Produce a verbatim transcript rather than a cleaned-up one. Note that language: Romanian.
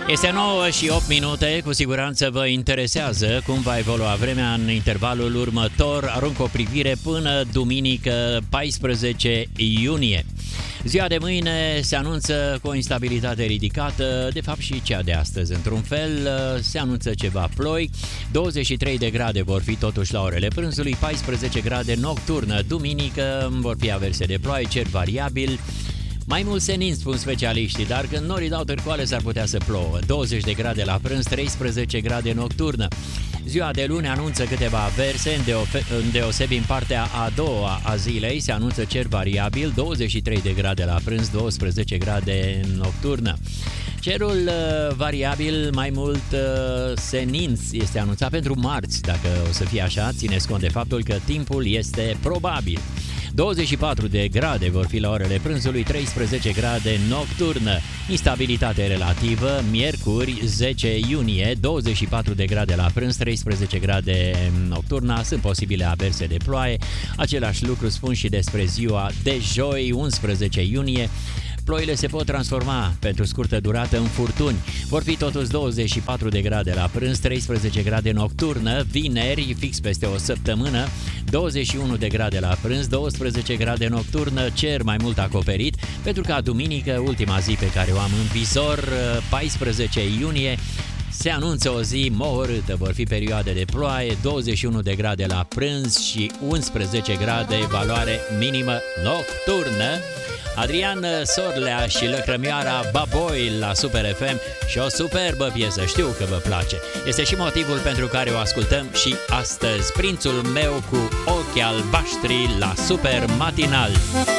Este nouă și opt minute, cu siguranță vă interesează cum va evolua vremea în intervalul următor. Arunc o privire până duminică paisprezece iunie. Ziua de mâine se anunță cu o instabilitate ridicată, de fapt și cea de astăzi. Într-un fel se anunță ceva ploi, douăzeci și trei de grade vor fi totuși la orele prânzului, paisprezece grade nocturnă. Duminică vor fi averse de ploaie, cer variabil. Mai mult senin, spun specialiștii, dar când norii dau târcoale s-ar putea să plouă. douăzeci de grade la prânz, treisprezece grade nocturnă. Ziua de luni anunță câteva averse, îndeosebi în partea a doua a zilei se anunță cer variabil, douăzeci și trei de grade la prânz, douăsprezece grade nocturnă. Cerul uh, variabil, mai mult uh, senin este anunțat pentru marți, dacă o să fie așa, țineți cont de faptul că timpul este probabil. douăzeci și patru de grade vor fi la orele prânzului, treisprezece grade nocturnă. Instabilitate relativă, miercuri zece iunie, douăzeci și patru de grade la prânz, treisprezece grade nocturnă, sunt posibile averse de ploaie. Același lucru spun și despre ziua de joi, unsprezece iunie. Ploile se pot transforma pentru scurtă durată în furtuni. Vor fi totuși douăzeci și patru de grade la prânz, treisprezece grade nocturnă. Vineri, fix peste o săptămână, douăzeci și unu de grade la prânz, douăsprezece grade nocturnă, cer mai mult acoperit, pentru că duminică, ultima zi pe care o am în vizor, paisprezece iunie, se anunță o zi mohorâtă, vor fi perioade de ploaie, douăzeci și unu de grade la prânz și unsprezece grade valoare minimă nocturnă. Adrian Sorlea și Lăcrămioara Baboi la Super F M și o superbă piesă, știu că vă place. Este și motivul pentru care o ascultăm și astăzi. Prințul meu cu ochi albaștri la Super Matinal.